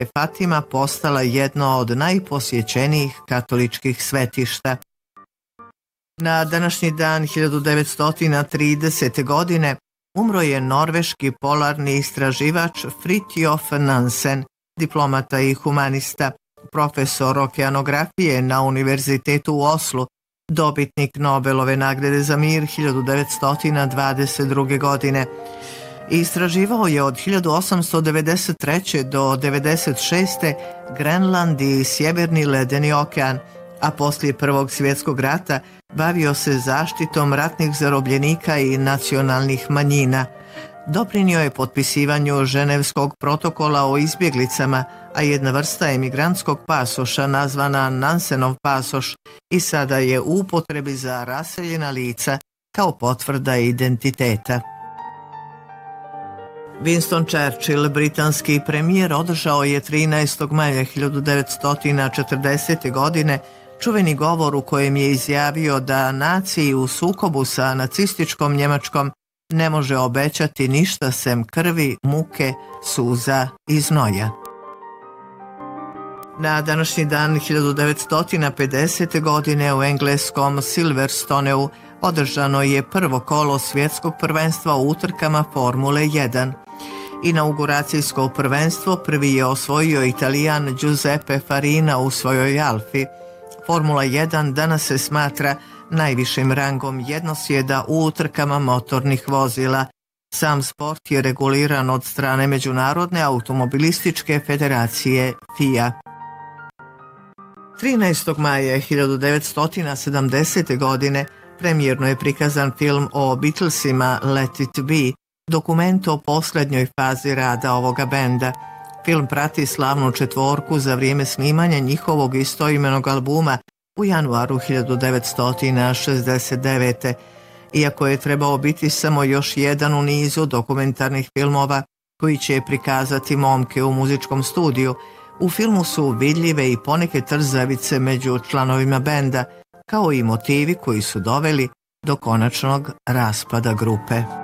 Fatima postala jedno od najposjećenijih katoličkih svetišta. Na današnji dan 1930. godine umro je norveški polarni istraživač Fridtjof Nansen, diplomata i humanista, profesor okeanografije na Univerzitetu u Oslu, dobitnik Nobelove nagrade za mir 1922. godine. Istraživao je od 1893. do 1996. Grenland i Sjeverni ledeni okean, a poslije Prvog svjetskog rata bavio se zaštitom ratnih zarobljenika i nacionalnih manjina. Doprinio je potpisivanju Ženevskog protokola o izbjeglicama, a jedna vrsta emigrantskog pasoša nazvana Nansenov pasoš i sada je u upotrebi za raseljena lica kao potvrda identiteta. Winston Churchill, britanski premijer, održao je 13. maja 1940. godine čuveni govor u kojem je izjavio da naciji u sukobu sa nacističkom Njemačkom ne može obećati ništa sem krvi, muke, suza i znoja. Na današnji dan 1950. godine u engleskom Silverstoneu održano je prvo kolo svjetskog prvenstva u utrkama Formule 1. Inauguracijsko prvenstvo prvi je osvojio Italijan Giuseppe Farina u svojoj Alfi. Formula 1 danas se smatra najvišim rangom jednosjeda u utrkama motornih vozila. Sam sport je reguliran od strane Međunarodne automobilističke federacije FIA. 13. maja 1970. godine premijerno je prikazan film o Beatlesima Let It Be, dokument o posljednjoj fazi rada ovoga benda. Film prati slavnu četvorku za vrijeme snimanja njihovog istoimenog albuma u januaru 1969. Iako je trebao biti samo još jedan u nizu dokumentarnih filmova koji će prikazati momke u muzičkom studiju, u filmu su vidljive i poneke trzavice među članovima benda, kao i motivi koji su doveli do konačnog raspada grupe.